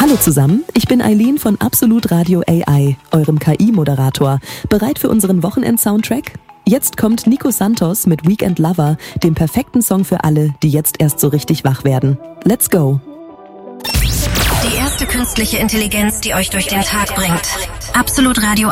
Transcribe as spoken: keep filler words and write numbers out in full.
Hallo zusammen, ich bin Eileen von Absolut Radio A I, eurem K I-Moderator. Bereit für unseren Wochenend-Soundtrack? Jetzt kommt Nico Santos mit Weekend Lover, dem perfekten Song für alle, die jetzt erst so richtig wach werden. Let's go! Die erste künstliche Intelligenz, die euch durch den Tag bringt. Absolut Radio